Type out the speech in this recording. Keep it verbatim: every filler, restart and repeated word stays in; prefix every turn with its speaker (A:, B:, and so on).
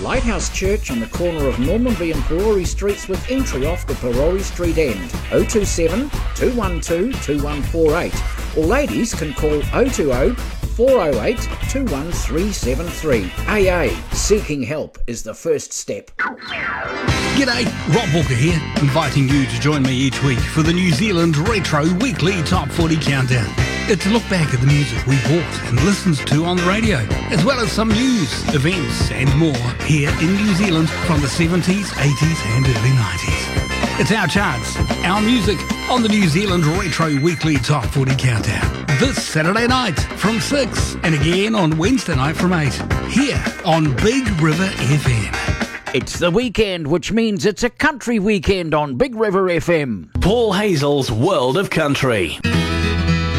A: Lighthouse Church on the corner of Normanby and Perori Streets with entry off the Perori Street end. oh two seven, two one two, two one four eight. Or ladies can call oh two oh, four oh eight, two one three seven three. A A, seeking help is the first step.
B: G'day, Rob Walker here, inviting you to join me each week for the New Zealand Retro Weekly Top forty Countdown. It's a look back at the music we bought and listened to on the radio, as well as some news, events and more here in New Zealand from the seventies, eighties and early nineties. It's our charts, our music on the New Zealand Retro Weekly Top forty Countdown. This Saturday night from six and again on Wednesday night from eight, here on Big River F M.
A: It's the weekend, which means it's a country weekend on Big River F M.
C: Paul Hazel's World of Country.